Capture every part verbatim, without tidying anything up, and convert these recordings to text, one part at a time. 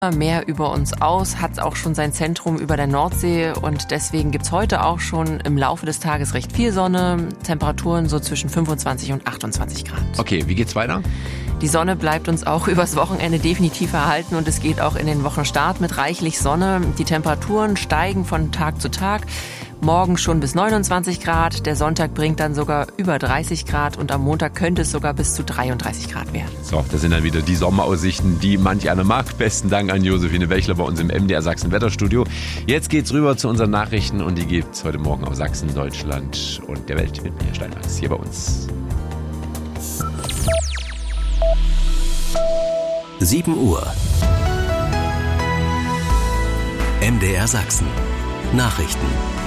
Meer über uns aus, hat auch schon sein Zentrum über der Nordsee und deswegen gibt's heute auch schon im Laufe des Tages recht viel Sonne, Temperaturen so zwischen fünfundzwanzig und achtundzwanzig Grad. Okay, wie geht's weiter? Die Sonne bleibt uns auch übers Wochenende definitiv erhalten und es geht auch in den Wochenstart mit reichlich Sonne. Die Temperaturen steigen von Tag zu Tag. Morgen schon bis neunundzwanzig Grad, der Sonntag bringt dann sogar über dreißig Grad und am Montag könnte es sogar bis zu dreiunddreißig Grad werden. So, das sind dann wieder die Sommeraussichten, die manch einer mag. Besten Dank an Josephine Bächler bei uns im M D R Sachsen Wetterstudio. Jetzt geht's rüber zu unseren Nachrichten und die gibt's heute Morgen aus Sachsen, Deutschland und der Welt mit mir, Steinmax, hier bei uns. sieben Uhr. M D R Sachsen. Nachrichten.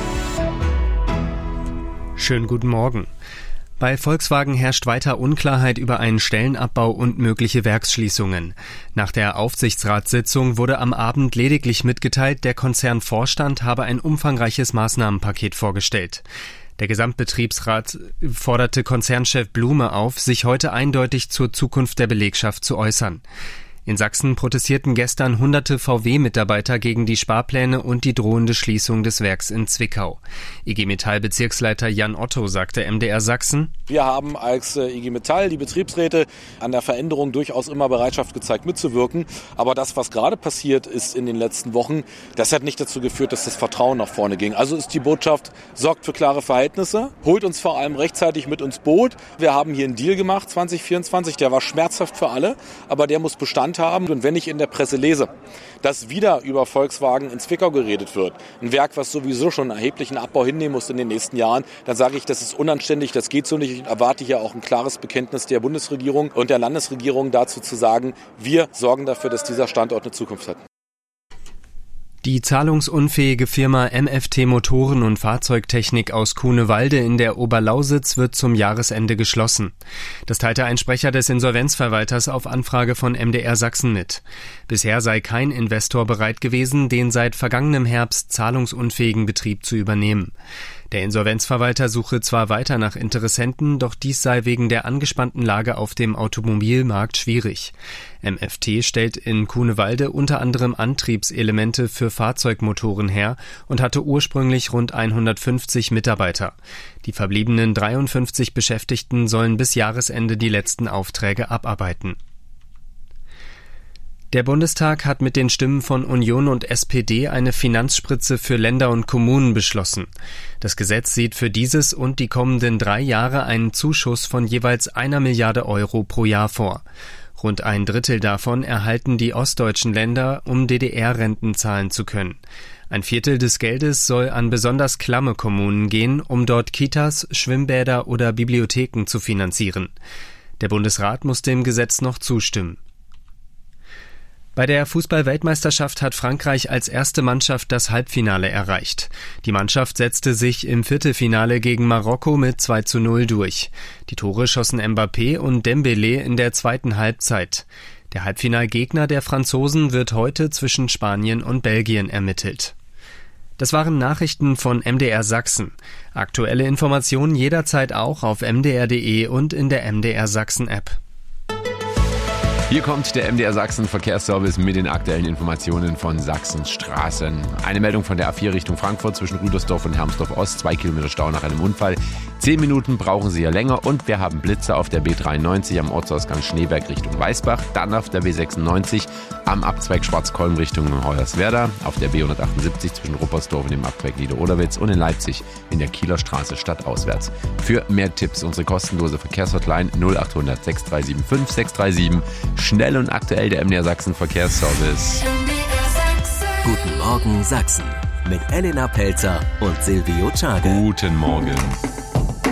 Schönen guten Morgen. Bei Volkswagen herrscht weiter Unklarheit über einen Stellenabbau und mögliche Werksschließungen. Nach der Aufsichtsratssitzung wurde am Abend lediglich mitgeteilt, der Konzernvorstand habe ein umfangreiches Maßnahmenpaket vorgestellt. Der Gesamtbetriebsrat forderte Konzernchef Blume auf, sich heute eindeutig zur Zukunft der Belegschaft zu äußern. In Sachsen protestierten gestern hunderte V W-Mitarbeiter gegen die Sparpläne und die drohende Schließung des Werks in Zwickau. I G Metall-Bezirksleiter Jan Otto sagte M D R Sachsen: Wir haben als I G Metall, die Betriebsräte, an der Veränderung durchaus immer Bereitschaft gezeigt, mitzuwirken. Aber das, was gerade passiert ist in den letzten Wochen, das hat nicht dazu geführt, dass das Vertrauen nach vorne ging. Also ist die Botschaft, sorgt für klare Verhältnisse, holt uns vor allem rechtzeitig mit ins Boot. Wir haben hier einen Deal gemacht, zwanzig vierundzwanzig, der war schmerzhaft für alle, aber der muss Bestand haben. Und wenn ich in der Presse lese, dass wieder über Volkswagen in Zwickau geredet wird, ein Werk, was sowieso schon einen erheblichen Abbau hinnehmen muss in den nächsten Jahren, dann sage ich, das ist unanständig, das geht so nicht. Ich erwarte hier auch ein klares Bekenntnis der Bundesregierung und der Landesregierung dazu zu sagen, wir sorgen dafür, dass dieser Standort eine Zukunft hat. Die zahlungsunfähige Firma M F T Motoren und Fahrzeugtechnik aus Kuhnewalde in der Oberlausitz wird zum Jahresende geschlossen. Das teilte ein Sprecher des Insolvenzverwalters auf Anfrage von M D R Sachsen mit. Bisher sei kein Investor bereit gewesen, den seit vergangenem Herbst zahlungsunfähigen Betrieb zu übernehmen. Der Insolvenzverwalter suche zwar weiter nach Interessenten, doch dies sei wegen der angespannten Lage auf dem Automobilmarkt schwierig. M F T stellt in Kuhnewalde unter anderem Antriebselemente für Fahrzeugmotoren her und hatte ursprünglich rund hundertfünfzig Mitarbeiter. Die verbliebenen dreiundfünfzig Beschäftigten sollen bis Jahresende die letzten Aufträge abarbeiten. Der Bundestag hat mit den Stimmen von Union und S P D eine Finanzspritze für Länder und Kommunen beschlossen. Das Gesetz sieht für dieses und die kommenden drei Jahre einen Zuschuss von jeweils einer Milliarde Euro pro Jahr vor. Rund ein Drittel davon erhalten die ostdeutschen Länder, um D D R-Renten zahlen zu können. Ein Viertel des Geldes soll an besonders klamme Kommunen gehen, um dort Kitas, Schwimmbäder oder Bibliotheken zu finanzieren. Der Bundesrat muss dem Gesetz noch zustimmen. Bei der Fußball-Weltmeisterschaft hat Frankreich als erste Mannschaft das Halbfinale erreicht. Die Mannschaft setzte sich im Viertelfinale gegen Marokko mit zwei zu null durch. Die Tore schossen Mbappé und Dembélé in der zweiten Halbzeit. Der Halbfinalgegner der Franzosen wird heute zwischen Spanien und Belgien ermittelt. Das waren Nachrichten von M D R Sachsen. Aktuelle Informationen jederzeit auch auf m d r punkt d e und in der M D R Sachsen App. Hier kommt der M D R Sachsen Verkehrsservice mit den aktuellen Informationen von Sachsens Straßen. Eine Meldung von der A vier Richtung Frankfurt zwischen Rüdersdorf und Hermsdorf Ost. Zwei Kilometer Stau nach einem Unfall. Zehn Minuten brauchen Sie ja länger und wir haben Blitzer auf der B dreiundneunzig am Ortsausgang Schneeberg Richtung Weißbach. Dann auf der B sechsundneunzig am Abzweig Schwarzkolm Richtung Hoyerswerda. Auf der B hundertachtundsiebzig zwischen Ruppersdorf und dem Abzweig Niederoderwitz und in Leipzig in der Kieler Straße stadtauswärts. Für mehr Tipps unsere kostenlose Verkehrshotline null achthundert sechs drei sieben fünf sechs drei sieben. Schnell und aktuell der M D R Sachsen Verkehrsservice. Guten Morgen Sachsen mit Elena Pelzer und Silvio Czade. Guten Morgen.